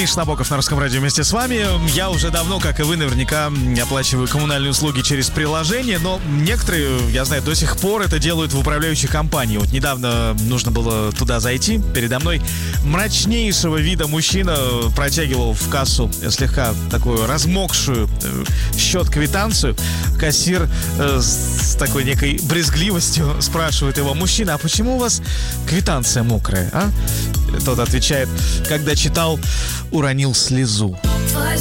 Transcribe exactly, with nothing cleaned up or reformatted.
Миша Набоков на Русском радио вместе с вами. Я уже давно, как и вы, наверняка оплачиваю коммунальные услуги через приложение, но некоторые, я знаю, до сих пор это делают в управляющей компании. Вот недавно нужно было туда зайти. Передо мной мрачнейшего вида мужчина протягивал в кассу слегка такую размокшую счет-квитанцию. Кассир э, с такой некой брезгливостью спрашивает его: мужчина, а почему у вас квитанция мокрая, а? Тот отвечает: когда читал, уронил слезу. Твой